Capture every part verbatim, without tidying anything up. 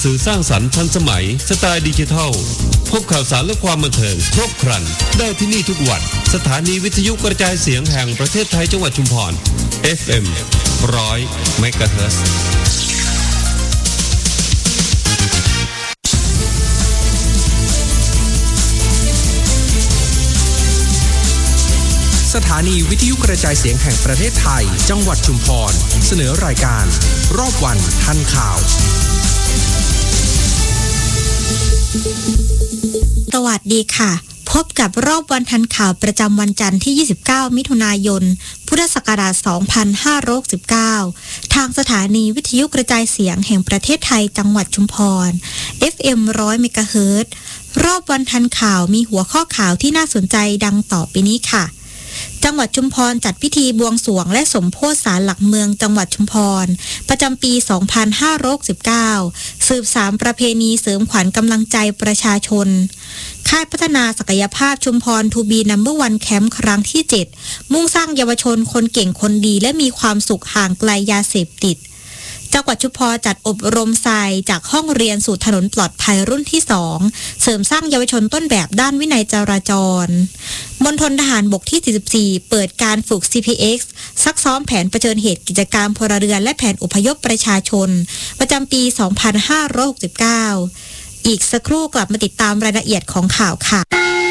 สื่อสร้างสรรค์ทันสมัยสไตล์ดิจิทัลพบข่าวสารและความบันเทิงครบครันได้ที่นี่ทุกวันสถานีวิทยุกระจายเสียงแห่งประเทศไทยจังหวัดชุมพร เอฟ เอ็ม หนึ่งร้อย เมกะเฮิรตซ์สถานีวิทยุกระจายเสียงแห่งประเทศไทยจังหวัดชุมพรเสนอรายการรอบวันทันข่าวสวัสดีค่ะพบกับรอบวันทันข่าวประจำวันจันทร์ที่ยี่สิบเก้ามิถุนายนพุทธศักราชสองพันห้าร้อยหกสิบเก้าทางสถานีวิทยุกระจายเสียงแห่งประเทศไทยจังหวัดชุมพร เอฟ เอ็ม หนึ่งร้อย เมกะเฮิรตซ์รอบวันทันข่าวมีหัวข้อข่าวที่น่าสนใจดังต่อไปนี้ค่ะจังหวัดชุมพรจัดพิธีบวงสรวงและสมโภชศาลหลักเมืองจังหวัดชุมพรประจำปี สองพันห้าร้อยหกสิบเก้า สืบสานประเพณีเสริมขวัญกำลังใจประชาชนค่ายพัฒนาศักยภาพชุมพร ทูบี นัมเบอร์วัน แคมป์ ครั้งที่ เจ็ด มุ่งสร้างเยาวชนคนเก่งคนดีและมีความสุขห่างไกลยาเสพติดจังหวัดชุมพรจัดอบรมทรายจากห้องเรียนสู่ถนนปลอดภัยรุ่นที่สองเสริมสร้างเยาวชนต้นแบบด้านวินัยจราจรมณฑลทหารบกที่สี่สิบสี่เปิดการฝึก ซี พี เอ็กซ์ ซักซ้อมแผนเผชิญเหตุกิจการพลเรือนและแผนอพยพประชาชนประจำปี สองพันห้าร้อยหกสิบเก้า อีกสักครู่กลับมาติดตามรายละเอียดของข่าวค่ะ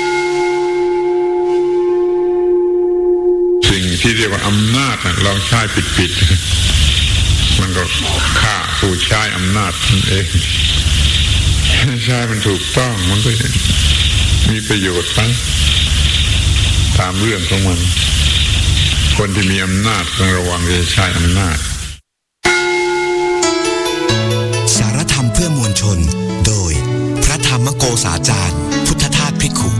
สิ่งที่เรียกว่าอำนาจเราใช้ผิดๆมันก็ฆ่าผู้ใช้อำนาจนั่นเองใช้มันถูกต้องมันก็มีประโยชน์ไปตามเรื่องของมันคนที่มีอำนาจต้องระวังจะใช้อำนาจสารธรรมเพื่อมวลชนโดยพระธรรมโกษาจารย์พุทธทาสภิกขุ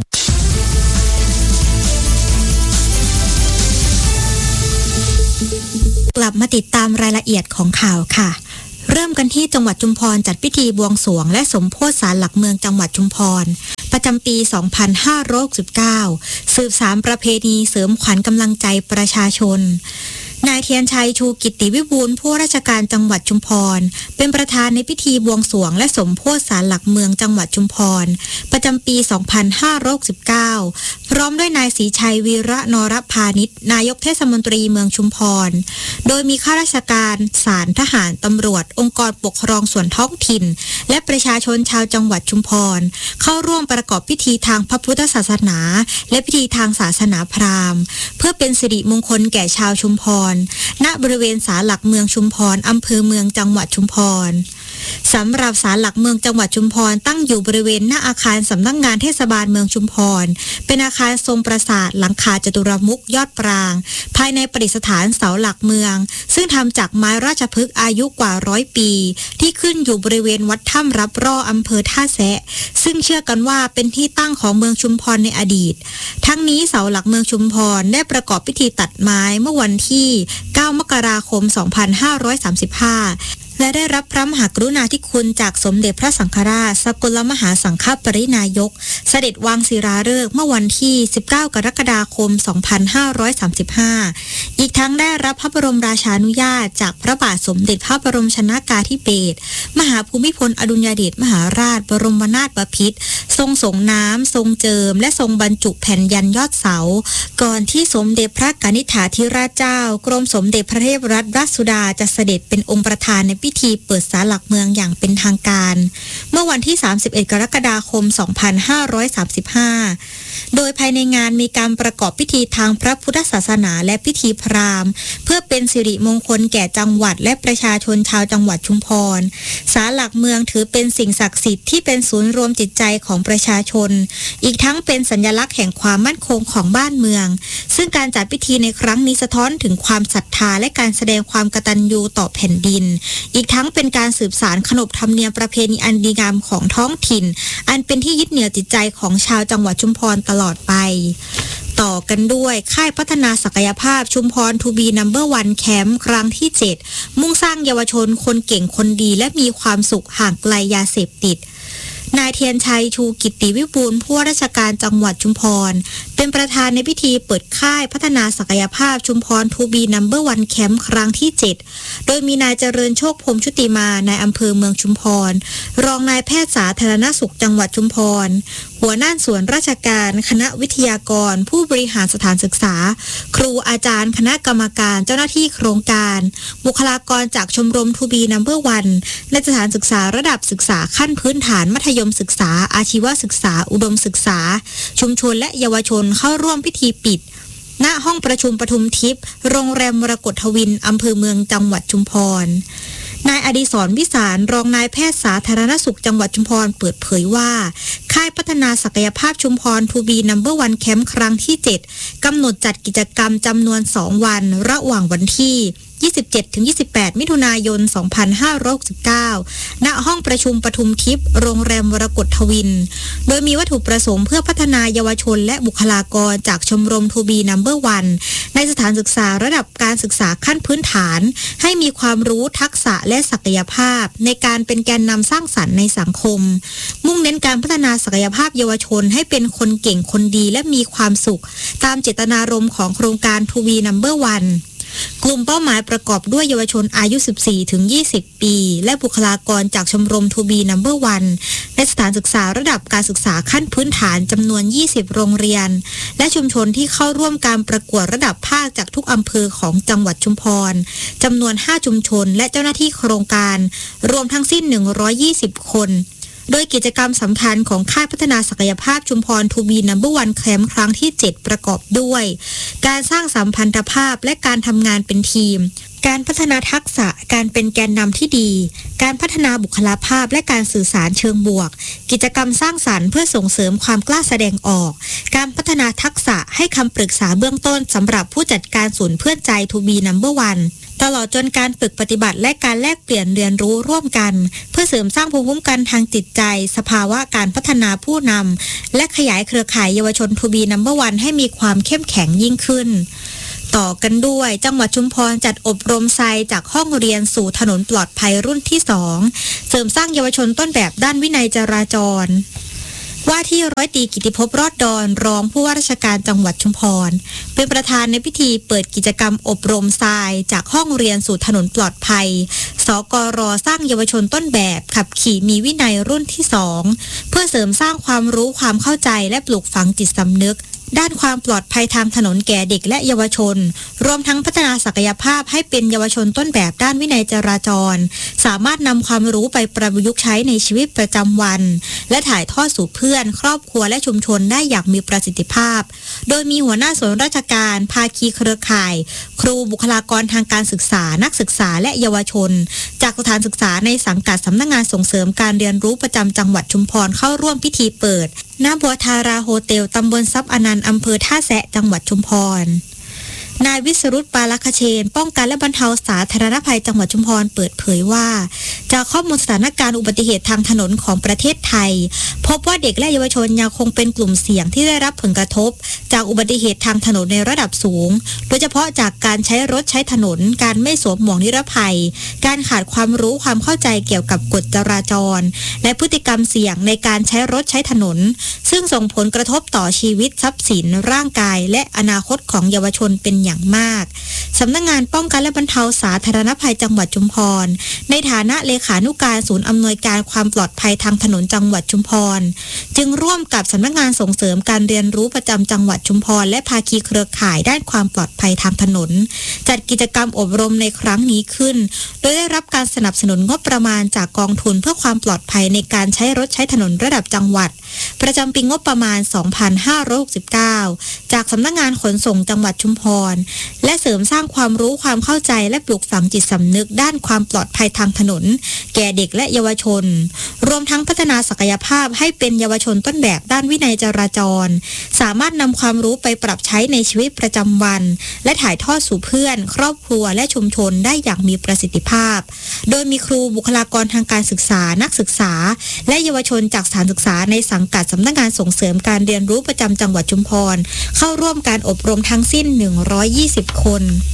กลับมาติดตามรายละเอียดของข่าวค่ะเริ่มกันที่จังหวัดชุมพรจัดพิธีบวงสรวงและสมโภชศาลหลักเมืองจังหวัดชุมพรประจำปี สองพันห้าร้อยหกสิบเก้า สืบสานประเพณีเสริมขวัญกำลังใจประชาชนนายเทียนชัยชูกิตติวิบูลย์ผู้ราชการจังหวัดชุมพรเป็นประธานในพิธีบวงสรวงและสมโภชศาลหลักเมืองจังหวัดชุมพรประจำปี สองพันห้าร้อยหกสิบเก้า พร้อมด้วยนายศรีชัยวีระนรพานิชนายกเทศมนตรีเมืองชุมพรโดยมีข้าราชการศาลทหารตำรวจองค์กรปกครองส่วนท้องถิ่นและประชาชนชาวจังหวัดชุมพรเข้าร่วมประกอบพิธีทางพระพุทธศาสนาและพิธีทางศาสนาพราหมณ์เพื่อเป็นสิริมงคลแก่ชาวชุมพรณบริเวณศาลหลักเมืองชุมพรอำเภอเมืองจังหวัดชุมพรสำหรับศาลหลักเมืองจังหวัดชุมพรตั้งอยู่บริเวณหน้าอาคารสำนักงานเทศบาลเมืองชุมพรเป็นอาคารทรงปราสาทหลังคาจตุรมุขยอดปรางภายในประดิษฐานเสาหลักเมืองซึ่งทำจากไม้ราชพฤกษ์อายุกว่าร้อยปีที่ขึ้นอยู่บริเวณวัดถ้ำรับร่ออำเภอท่าแซะซึ่งเชื่อกันว่าเป็นที่ตั้งของเมืองชุมพรในอดีตทั้งนี้เสาหลักเมืองชุมพรได้ประกอบพิธีตัดไม้เมื่อวันที่เก้ามกราคมสองพันห้าร้อยสามสิบห้าและได้รับพระมหากรุณาธิคุณจากสมเด็จพระสังฆราชสกลมหาสังฆปรินายกเสด็จวางศิลาฤกษ์เมื่อวันที่สิบเก้ากรกฎาคมสองพันห้าร้อยสามสิบห้าอีกทั้งได้รับพระบรมราชานุญาตจากพระบาทสมเด็จพระบรมชนกาธิเบศรมหาภูมิพลอดุลยเดชมหาราชบรมนาถบพิตรทรงส่งน้ำทรงเจิมและทรงบรรจุแผ่นยันยอดเสาก่อนที่สมเด็จพระกนิษฐาธิราชเจ้ากรมสมเด็จพระเทพรัตนราชสุดาจะเสด็จเป็นองค์ประธานในพิธีเปิดศาลหลักเมืองอย่างเป็นทางการเมื่อวันที่สามสิบเอ็ดกรกฎาคมสองพันห้าร้อยสามสิบห้าโดยภายในงานมีการประกอบพิธีทางพระพุทธศาสนาและพิธีพราหมณ์เพื่อเป็นสิริมงคลแก่จังหวัดและประชาชนชาวจังหวัดชุมพรศาลหลักเมืองถือเป็นสิ่งศักดิ์สิทธิ์ที่เป็นศูนย์รวมจิตใจของประชาชนอีกทั้งเป็นสัญลักษณ์แห่งความมั่นคงของบ้านเมืองซึ่งการจัดพิธีในครั้งนี้สะท้อนถึงความศรัทธาและการแสดงความกตัญญูต่อแผ่นดินอีกทั้งเป็นการสืบสานขนบธรรมเนียมประเพณีอันดีงามของท้องถิ่นอันเป็นที่ยึดเหนี่ยวจิตใจของชาวจังหวัดชุมพรตลอดไปต่อกันด้วยค่ายพัฒนาศักยภาพชุมพร ทูบี นัมเบอร์วัน แคมป์ ครั้งที่ เจ็ด มุ่งสร้างเยาวชนคนเก่งคนดีและมีความสุขห่างไกลยาเสพติดนายเทียนชัยชูกิตติวิบูลย์ผู้ว่าราชการจังหวัดชุมพรเป็นประธานในพิธีเปิดค่ายพัฒนาศักยภาพชุมพร ทู บี นัมเบอร์ วัน แคมป์ ครั้งที่ เจ็ด โดยมีนายเจริญโชคพรหมชุติมานายอำเภอเมืองชุมพรรองนายแพทย์สาธารณสุขจังหวัดชุมพรหัวหน้าส่วนราชการคณะวิทยากรผู้บริหารสถานศึกษาครูอาจารย์คณะกรรมการเจ้าหน้าที่โครงการบุคลากรจากชมรม ทู บี นัมเบอร์ วัน ในสถานศึกษาระดับศึกษาขั้นพื้นฐานมัธยมศึกษาอาชีวศึกษาอุดมศึกษาชุมชนและเยาวชนเข้าร่วมพิธีปิดณห้องประชุมปทุมทิพย์โรงแรมมรกตทวินอำเภอเมืองจังหวัดชุมพรนายอดิศรวิสารรองนายแพทย์สาธารณสุขจังหวัดชุมพรเปิดเผยว่าค่ายพัฒนาศักยภาพชุมพร ทู บี นัมเบอร์ วัน แคมป์ ครั้งที่ เจ็ด กำหนดจัดกิจกรรมจำนวนสองวันระหว่างวันที่ยี่สิบเจ็ดถึงยี่สิบแปด มิถุนายน สองพันห้าร้อยหกสิบเก้า ณ ห้องประชุมปทุมทิพย์โรงแรมมรกตทวินโดยมีวัตถุประสงค์เพื่อพัฒนายาวชนและบุคลากรจากชมรม ทู บี นัมเบอร์ วัน ในสถานศึกษาระดับการศึกษาขั้นพื้นฐานให้มีความรู้ทักษะและศักยภาพในการเป็นแกนนำสร้างสรรค์ในสังคมมุ่งเน้นการพัฒนาศักยภาพเยาวชนให้เป็นคนเก่งคนดีและมีความสุขตามเจตนารมณ์ของโครงการ ทู บี นัมเบอร์ วันกลุ่มเป้าหมายประกอบด้วยเยาวชนอายุ สิบสี่ถึงยี่สิบ ปีและบุคลากรจากชมรม ทู บี นัมเบอร์ วัน ในสถานศึกษาระดับการศึกษาขั้นพื้นฐานจำนวน ยี่สิบ โรงเรียนและชุมชนที่เข้าร่วมการประกวดระดับภาคจากทุกอำเภอของจังหวัดชุมพรจำนวน ห้า ชุมชนและเจ้าหน้าที่โครงการรวมทั้งสิ้น หนึ่งร้อยยี่สิบ คนโดยกิจกรรมสำคัญของค่ายพัฒนาศักยภาพชุมพร ทู บี นัมเบอร์ วัน แคมป์ ครั้งที่ เจ็ด ประกอบด้วยการสร้างสัมพันธภาพและการทำงานเป็นทีมการพัฒนาทักษะการเป็นแกนนำที่ดีการพัฒนาบุคลิกภาพและการสื่อสารเชิงบวกกิจกรรมสร้างสรรค์เพื่อส่งเสริมความกล้าแสดงออกการพัฒนาทักษะให้คำปรึกษาเบื้องต้นสำหรับผู้จัดการศูนย์เพื่อนใจ ทู บี นัมเบอร์ วัน ตลอดจนการฝึกปฏิบัติและการแลกเปลี่ยนเรียนรู้ร่วมกันเพื่อเสริมสร้างภูมิคุ้มกันทางจิตใจสภาวะการพัฒนาผู้นำและขยายเครือข่ายเยาวชน ทู บี นัมเบอร์ วัน ให้มีความเข้มแข็งยิ่งขึ้นต่อกันด้วยจังหวัดชุมพรจัดอบรมไซจากห้องเรียนสู่ถนนปลอดภัยรุ่นที่สองเสริมสร้างเยาวชนต้นแบบด้านวินัยจราจรว่าที่ร้อยตรีกิติภพรอดดอนรองผู้ว่าราชการจังหวัดชุมพรเป็นประธานในพิธีเปิดกิจกรรมอบรมทรายจากห้องเรียนสู่ถนนปลอดภัยสกร.สร้างเยาวชนต้นแบบขับขี่มีวินัยรุ่นที่สองเพื่อเสริมสร้างความรู้ความเข้าใจและปลูกฝังจิตสำนึกด้านความปลอดภัยทางถนนแก่เด็กและเยาวชนรวมทั้งพัฒนาศักยภาพให้เป็นเยาวชนต้นแบบด้านวินัยจราจรสามารถนำความรู้ไปประยุกต์ใช้ในชีวิตประจำวันและถ่ายทอดสู่เพื่อนครอบครัวและชุมชนได้อย่างมีประสิทธิภาพโดยมีหัวหน้าส่วนราชการภาคีเครือข่ายครูบุคลากรทางการศึกษานักศึกษาและเยาวชนจากสถานศึกษาในสังกัดสำนักงานส่งเสริมการเรียนรู้ประจำจังหวัดชุมพรเข้าร่วมพิธีเปิดณบัวทาราโฮเทลตำบลทรัพย์อนันต์อำเภอท่าแซะจังหวัดชุมพรนายวิสรุตปาลคเชนป้องกันและบรรเทาสาธารณภัยจังหวัดชุมพรเปิดเผยว่าจากข้อมูลสถานการณ์อุบัติเหตุทางถนนของประเทศไทยพบว่าเด็กและเยาวชนยังคงเป็นกลุ่มเสี่ยงที่ได้รับผลกระทบจากอุบัติเหตุทางถนนในระดับสูงโดยเฉพาะจากการใช้รถใช้ถนนการไม่สวมหมวกนิรภัยการขาดความรู้ความเข้าใจเกี่ยวกับกฎจราจรและพฤติกรรมเสี่ยงในการใช้รถใช้ถนนซึ่งส่งผลกระทบต่อชีวิตทรัพย์สินร่างกายและอนาคตของเยาวชนเป็นอย่างมากสำนักงานป้องกันและบรรเทาสาธารณภัยจังหวัดชุมพรในฐานะเลขานุการศูนย์อำนวยการความปลอดภัยทางถนนจังหวัดชุมพรจึงร่วมกับสำนักงานส่งเสริมการเรียนรู้ประจำจังหวัดชุมพรและภาคีเครือข่ายด้านความปลอดภัยทางถนนจัดกิจกรรมอบรมในครั้งนี้ขึ้นโดยได้รับการสนับสนุนงบประมาณจากกองทุนเพื่อความปลอดภัยในการใช้รถใช้ถนนระดับจังหวัดประจำปีงบประมาณ สองพันห้าร้อยหกสิบเก้า จากสำนักงานขนส่งจังหวัดชุมพรและเสริมสร้างความรู้ความเข้าใจและปลูกฝังจิตสำนึกด้านความปลอดภัยทางถนนแก่เด็กและเยาวชนรวมทั้งพัฒนาศักยภาพให้เป็นเยาวชนต้นแบบด้านวินัยจราจรสามารถนำความรู้ไปปรับใช้ในชีวิตประจำวันและถ่ายทอดสู่เพื่อนครอบครัวและชุมชนได้อย่างมีประสิทธิภาพโดยมีครูบุคลากรทางการศึกษานักศึกษาและเยาวชนจากสถานศึกษาในสังกัดสำนักงานส่งเสริมการเรียนรู้ประจำจังหวัดชุมพรเข้าร่วมการอบรมทั้งสิ้นหนึ่งร้อยยี่สิบคน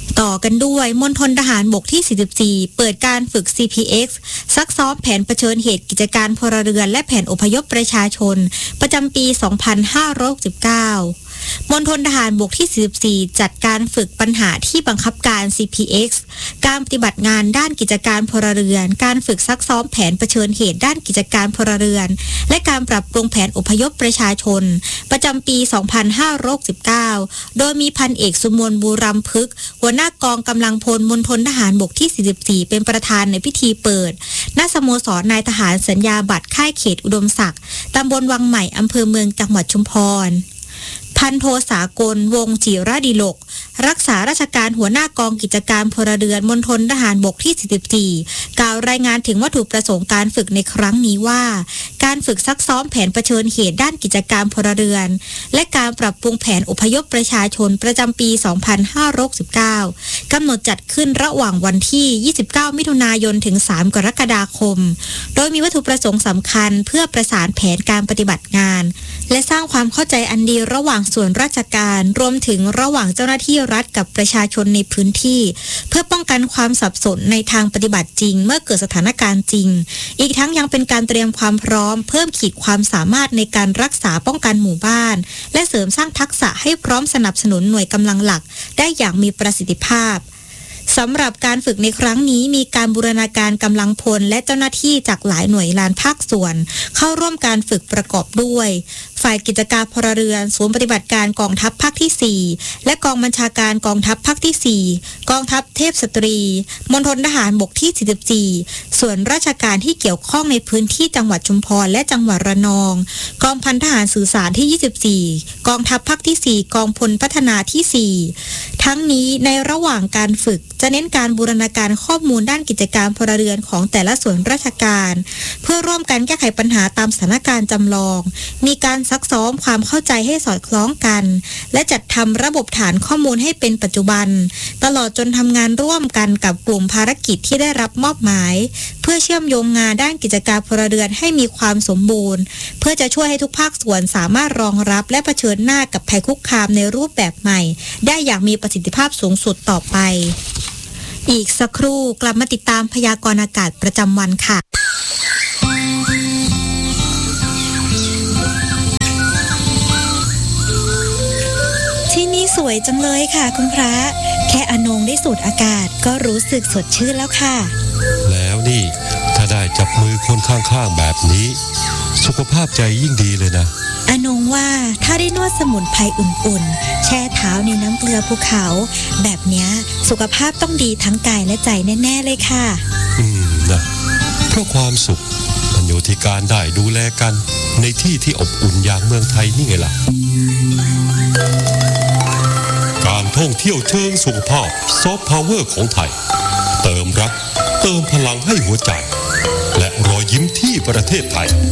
ต่อกันด้วยมณฑลทหารบกที่สี่สิบสี่เปิดการฝึก ซี พี เอ็กซ์ ซักซ้อมแผนเผชิญเหตุกิจการพลเรือนและแผนอพยพประชาชนประจำปี สองพันห้าร้อยหกสิบเก้ามณฑลทหารบกที่สี่สิบสี่จัดการฝึกปัญหาที่บังคับการ ซี พี เอ็กซ์ การปฏิบัติงานด้านกิจการพลเรือนการฝึกซักซ้อมแผนเผชิญเหตุด้านกิจการพลเรือนและการปรับปรุงแผนอพยพประชาชนประจำปี สองพันห้าร้อยหกสิบเก้า โดยมีพันเอกสุมนบูรำพึกษ์หัวหน้ากองกำลังพลมณฑลทหารบกที่สี่สิบสี่เป็นประธานในพิธีเปิดณสโมสรนายทหารสัญญาบัตรค่ายเขตอุดมศักดิ์ตำบลวังใหม่อำเภอเมืองจังหวัดชุมพรพันโทสากลวงศ์จิรดิลกรักษาราชการหัวหน้ากองกิจการพลเรือนมณฑลทหารบกที่สี่สิบสี่กล่าวรายงานถึงวัตถุประสงค์การฝึกในครั้งนี้ว่าการฝึกซักซ้อมแผนเผชิญเหตุด้านกิจการพลเรือนและการปรับปรุงแผนอพยพประชาชนประจำปี สองพันห้าร้อยหกสิบเก้ากำหนดจัดขึ้นระหว่างวันที่ ยี่สิบเก้า มิถุนายนถึง สาม กรกฎาคมโดยมีวัตถุประสงค์สำคัญเพื่อประสานแผนการปฏิบัติงานและสร้างความเข้าใจอันดีระหว่างส่วนราชการรวมถึงระหว่างเจ้าหน้าที่รัฐกับประชาชนในพื้นที่เพื่อป้องกันความสับสนในทางปฏิบัติจริงเมื่อเกิดสถานการณ์จริงอีกทั้งยังเป็นการเตรียมความพร้อมเพิ่มขีดความสามารถในการรักษาป้องกันหมู่บ้านและเสริมสร้างทักษะให้พร้อมสนับสนุนหน่วยกำลังหลักได้อย่างมีประสิทธิภาพสำหรับการฝึกในครั้งนี้มีการบูรณาการกำลังพลและเจ้าหน้าที่จากหลายหน่วยงานภาคส่วนเข้าร่วมการฝึกประกอบด้วยฝ่ายกิจการพลเรือนศูนย์ปฏิบัติการกองทัพภาคที่สี่และกองบัญชาการกองทัพภาคที่สี่กองทัพเทพสตรีมณฑลทหารบกที่สี่สิบสี่ส่วนราชการที่เกี่ยวข้องในพื้นที่จังหวัดชุมพรและจังหวัดระนองกองพันทหารสื่อสารที่ยี่สิบสี่กองทัพภาคที่สี่กองพลพัฒนาที่สี่ทั้งนี้ในระหว่างการฝึกจะเน้นการบูรณาการข้อมูลด้านกิจการพลเรือนของแต่ละส่วนราชการเพื่อร่วมกันแก้ไขปัญหาตามสถานการณ์จำลองมีการซักซ้อมความเข้าใจให้สอดคล้องกันและจัดทำระบบฐานข้อมูลให้เป็นปัจจุบันตลอดจนทำงานร่วมกันกับกลุ่มภารกิจที่ได้รับมอบหมายเพื่อเชื่อมโยงงานด้านกิจการพลเรือนให้มีความสมบูรณ์เพื่อจะช่วยให้ทุกภาคส่วนสามารถรองรับและเผชิญหน้ากับภัยคุกคามในรูปแบบใหม่ได้อย่างมีประสิทธิภาพสูงสุดต่อไปอีกสักครู่กลับมาติดตามพยากรณ์อากาศประจำวันค่ะที่นี่สวยจังเลยค่ะคุณพระแค่อนงได้สูดอากาศก็รู้สึกสดชื่นแล้วค่ะแล้วนี่ถ้าได้จับมือคนข้างๆแบบนี้สุขภาพใจยิ่งดีเลยนะอนงว่าถ้าได้นวดสมุนไพรอุ่นๆแช่เท้าในน้ำเกลือภูเขาแบบเนี้ยสุขภาพต้องดีทั้งกายและใจแน่ๆเลยค่ะอืมนะเพราะความสุขมันอยู่ที่การได้ดูแลกันในที่ที่อบอุ่นอย่างเมืองไทยนี่ไงล่ะการท่องเที่ยวเชิงสุขภาพซอฟต์พาวเวอร์ของไทยเติมรักเติมพลังให้หัวใจและรอยยิ้มที่ประเทศไทย